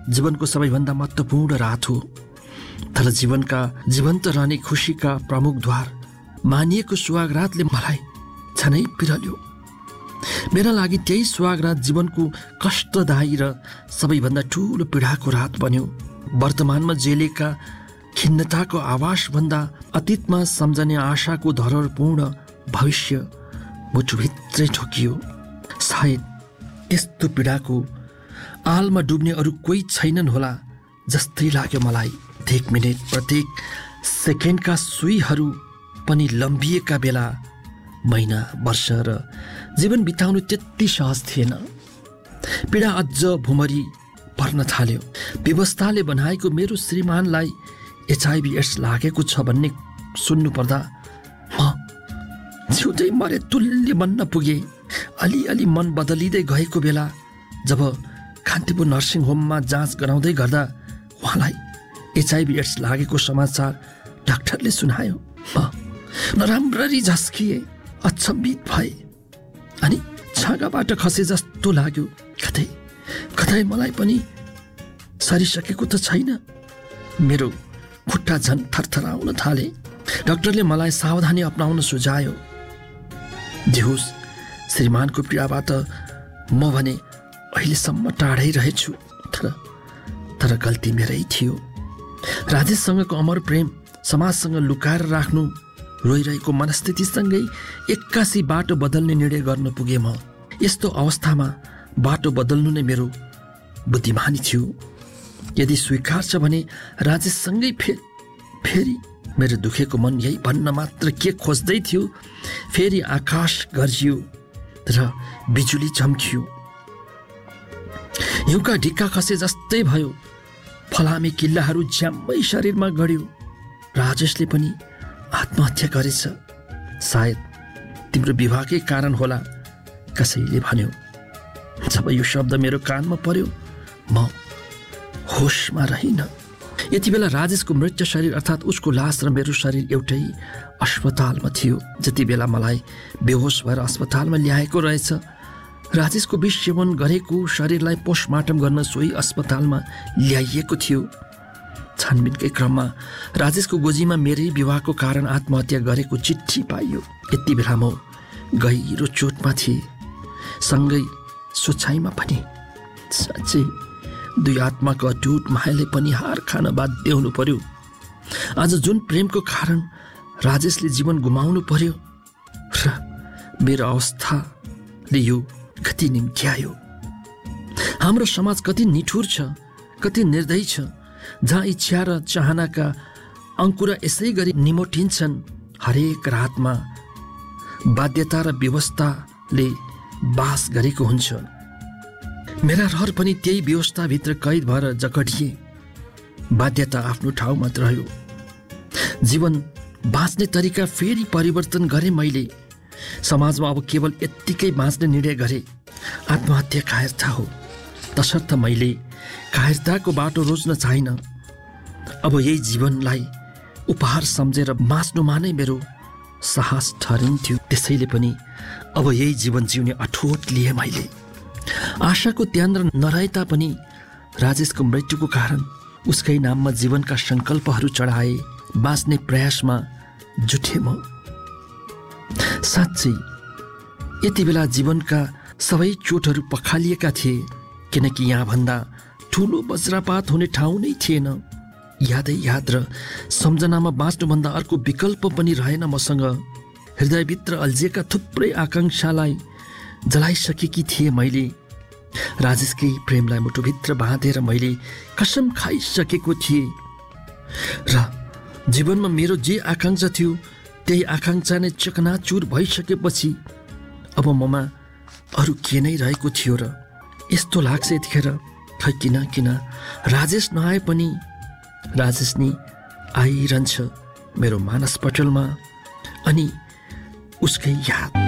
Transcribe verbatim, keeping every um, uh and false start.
जीवनको सबैभन्दा महत्त्वपूर्ण रात हो, तर जीवनका जीवन्त रहने खुसीका प्रमुख द्वार मानिएको सुहागरातले मलाई झनै पिरल्यो। मेरा लागि त्यही सुहागरात जीवनको कष्टदायी र सबैभन्दा ठुलो पीडाको रात बन्यो। वर्तमानमा जेलेका खिन्नताको आवासभन्दा अतीतमा सम्झने आशाको धरोहरपूर्ण भविष्य मुटुभित्रै ठोकियो। सायद यस्तो पीडाको आलमा डुब्ने अरू कोही छैनन् होला जस्तै लाग्यो मलाई। प्रत्येक मिनट, प्रत्येक सेकेन्डका सुईहरू पनि लम्बिएका बेला महिना, वर्ष र जीवन बिताउनु त्यति सहज थिएन। पीडा अझ भुमरी पर्न थाल्यो। व्यवस्थाले बनाएको मेरो श्रीमानलाई एचआइभी एड्स लागेको छ भन्ने सुन्नु पर्दा म जिउँदै मरे तुल्य बन्न पुगे। अलिअलि मन बदलिँदै गएको बेला जब कान्तिपुर नर्सिङ होममा जाँच गराउँदै गर्दा उहाँलाई एचआइभी एड्स लागेको समाचार डाक्टरले सुनायो, म नराम्ररी झस्किए, अचम्भित भए अनि छाँगाबाट खसे जस्तो लाग्यो। कतै कतै मलाई पनि सरिसकेको त छैन। मेरो खुट्टा झन् थरथराउन थाले। डाक्टरले मलाई सावधानी अपनाउन सुझायो। जे होस्, श्रीमानको पीडाबाट म भने अहिलेसम्म टाढै रहेछु। तर तर गल्ती मेरै थियो। राजेशसँगको अमर प्रेम समाजसँग लुकाएर राख्नु, रोइरहेको मनस्थितिसँगै एक्कासी बाटो बदल्ने निर्णय गर्न पुगे म। यस्तो अवस्थामा बाटो बदल्नु नै मेरो बुद्धिमानी थियो। यदि स्वीकार छ भने राजेशसँगै फे फेरि मेरो दुखेको मन यही भन्न मात्र के खोज्दै थियो। फेरि आकाश गर्जियो र बिजुली चम्कियो। हिउँका ढिक्का खसे जस्तै भयो। फलामे किल्लाहरू ज्याम्मै शरीरमा गढ्यो। राजेशले पनि आत्महत्या गरेछ। सायद तिम्रो विवाहकै कारण होला, कसैले भन्यो। जब यो शब्द मेरो कानमा पर्यो म होसमा रहिन। यति बेला राजेशको मृत शरीर अर्थात् उसको लास र मेरो शरीर एउटै अस्पतालमा थियो। जति बेला मलाई बेहोस भएर अस्पतालमा ल्याएको रहेछ, राजेशको विष सेवन गरेको शरीरलाई पोस्टमार्टम गर्न सोही अस्पतालमा ल्याइएको थियो। छानबिनकै क्रममा राजेशको गोजीमा मेरै विवाहको कारण आत्महत्या गरेको चिठी पाइयो। यति बेला म गहिरो चोटमा थिएँ, सँगै सोचाइमा पनि। साँच्चै दुई आत्माको अटुट मायाले पनि हार खान बाध्य हुनु पर्यो। आज जुन प्रेमको कारण राजेशले जीवन गुमाउनु पर्यो र मेरो अवस्थाले यो गति निम्त्यायो। हाम्रो समाज कति निठुर छ, कति निर्दयी छ, जहाँ इच्छा र चाहनाका अङ्कुरा यसै गरी निमोटिन्छन्। हरेक रातमा बाध्यता र व्यवस्थाले बास गरेको हुन्छ। मेरा रहर पनि त्यही व्यवस्थाभित्र कैद भएर जकडिए। बाध्यता आफ्नो ठाउँमा रह्यो। जीवन बाँच्ने तरिका फेरि परिवर्तन गरेँ मैले। समाजमा अब केवल यत्तिकै बाँच्ने निर्णय गरेँ। आत्महत्या कायरता हो, तसर्थ मैले कायरताको बाटो रोज्न चाहिन। अब यही जीवनलाई उपहार सम्झेर बाँच्नुमा नै मेरो साहस ठहरिन्थ्यो। त्यसैले पनि अब यही जीवन जिउने अठोट लिए मैले। आशाको त्यान्द्र नरहे तापनि राजेशको मृत्युको कारण उसकै नाममा जीवनका सङ्कल्पहरू चढाए। बाँच्ने प्रयासमा जुटे म। साँच्चै यति बेला जीवनका सबै चोटहरू पखालिएका थिए, किनकि यहाँभन्दा ठुलो वज्रपात हुने ठाउँ नै थिएन। यादै याद र सम्झनामा बाँच्नुभन्दा अर्को विकल्प पनि रहेन मसँग। हृदयभित्र अल्झिएका थुप्रै आकाङ्क्षालाई जलाइसकेकी थिएँ मैले। राजेशकै प्रेमलाई मुटुभित्र बाँधेर मैले कसम खाइसकेको थिएँ र जीवनमा मेरो जे आकाङ्क्षा थियो त्यही आकाङ्क्षा नै चकनाचुर भइसकेपछि अब ममा अरू के नै रहेको थियो र। यस्तो लाग्छ यतिखेर, खै किन किन राजेश नआए पनि राजेश नै आइरहन्छ मेरो मानस पटलमा, अनि उसकै याद।